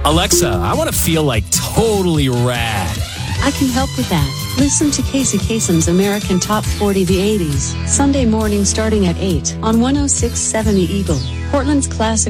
Alexa, I want to feel like totally rad. I can help with that. Listen to Casey Kasem's American Top 40 the 80s, Sunday morning starting at 8 on 106.7 The Eagle, Portland's classic